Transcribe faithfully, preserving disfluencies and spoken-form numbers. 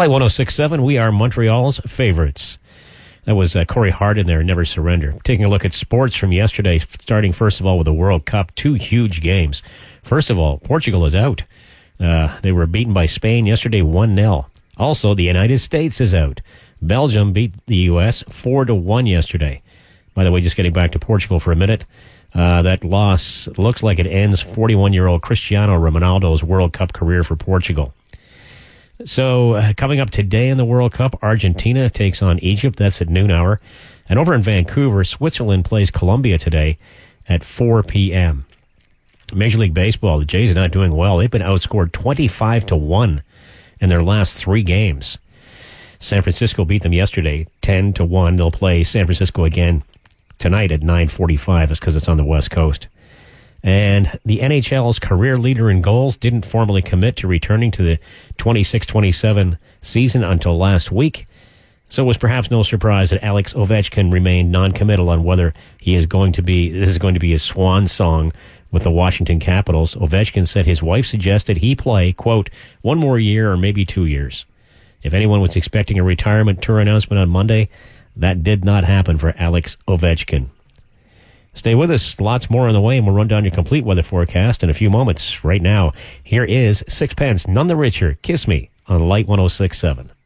Light one oh six point seven, we are Montreal's favorites. That was uh, Corey Hart in there, Never Surrender. Taking a look at sports from yesterday, starting first of all with the World Cup. Two huge games. First of all, Portugal is out. Uh, they were beaten by Spain yesterday one nil. Also, the United States is out. Belgium beat the U S four to one yesterday. By the way, just getting back to Portugal for a minute, uh, that loss looks like it ends forty-one-year-old Cristiano Ronaldo's World Cup career for Portugal. So, uh, coming up today in the World Cup, Argentina takes on Egypt. That's at noon hour. And over in Vancouver, Switzerland plays Colombia today at four p.m. Major League Baseball, the Jays are not doing well. They've been outscored twenty-five to one in their last three games. San Francisco beat them yesterday, ten to one. They'll play San Francisco again tonight at nine forty-five. That's because it's on the West Coast. And the N H L's career leader in goals didn't formally commit to returning to the twenty-six twenty-seven season until last week. So it was perhaps no surprise that Alex Ovechkin remained non-committal on whether he is going to be, this is going to be his swan song with the Washington Capitals. Ovechkin said his wife suggested he play, quote, one more year or maybe two years. If anyone was expecting a retirement tour announcement on Monday, that did not happen for Alex Ovechkin. Stay with us. Lots more on the way, and we'll run down your complete weather forecast in a few moments. Right now, here is Sixpence, None the Richer, Kiss Me on Light one oh six point seven.